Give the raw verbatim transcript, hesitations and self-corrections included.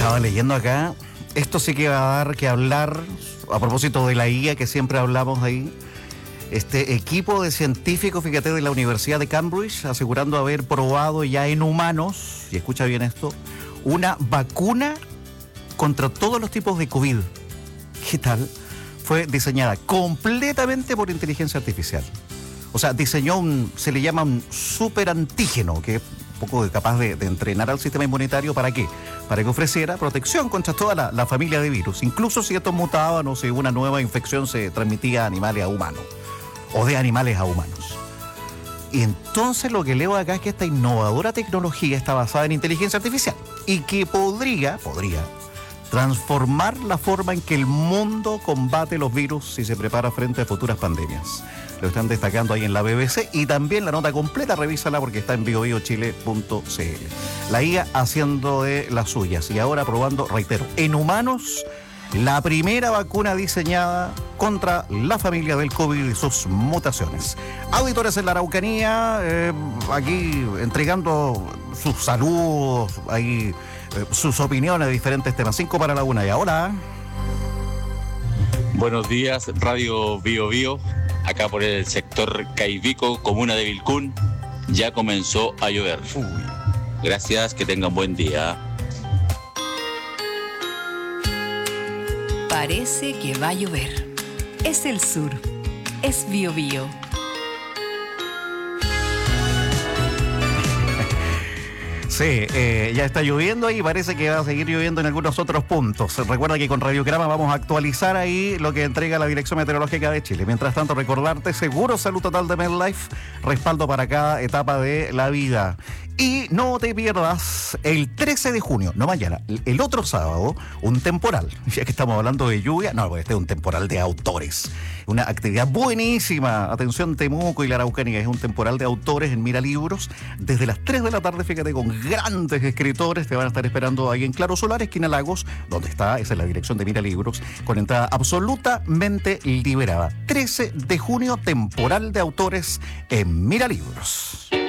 Estaba leyendo acá, esto sí que va a dar que hablar, a propósito de la I A que siempre hablamos ahí. Este equipo de científicos, fíjate, de la Universidad de Cambridge, asegurando haber probado ya en humanos, y escucha bien esto, una vacuna contra todos los tipos de COVID. ¿Qué tal? Fue diseñada completamente por inteligencia artificial. O sea, diseñó un, se le llama un superantígeno, que es un poco capaz de, de entrenar al sistema inmunitario. ¿Para qué? Para que ofreciera protección contra toda la, la familia de virus, incluso si estos mutaban o si una nueva infección se transmitía a animales a humanos, o de animales a humanos. Y entonces lo que leo acá es que esta innovadora tecnología está basada en inteligencia artificial y que podría, podría transformar la forma en que el mundo combate los virus si se prepara frente a futuras pandemias. Lo están destacando ahí en la B B C, y también la nota completa, revísala porque está en bio bio chile punto c l. La I A haciendo de las suyas y ahora probando, reitero, en humanos, la primera vacuna diseñada contra la familia del COVID y sus mutaciones. Auditores en la Araucanía, eh, aquí entregando sus saludos, ahí eh, sus opiniones de diferentes temas. Cinco para la una y ahora. Buenos días, Radio Bio Bio. Acá por el sector Caivico, comuna de Vilcún, ya comenzó a llover. Uy. Gracias, que tengan buen día. Parece que va a llover. Es el sur. Es Bio Bio. Sí, eh, ya está lloviendo y parece que va a seguir lloviendo en algunos otros puntos. Recuerda que con Radiograma vamos a actualizar ahí lo que entrega la Dirección Meteorológica de Chile. Mientras tanto, recordarte, Seguro Salud Total de MedLife, respaldo para cada etapa de la vida. Y no te pierdas el trece de junio, no mañana, el otro sábado, un temporal. Ya que estamos hablando de lluvia, no, pues este es un temporal de autores. Una actividad buenísima. Atención, Temuco y la Araucanía, es un temporal de autores en Mira Libros. Desde las tres de la tarde, fíjate, con grandes escritores. Te van a estar esperando ahí en Claro Solar, esquina Lagos, donde está, esa es la dirección de Mira Libros, con entrada absolutamente liberada. trece de junio, temporal de autores en Mira Libros.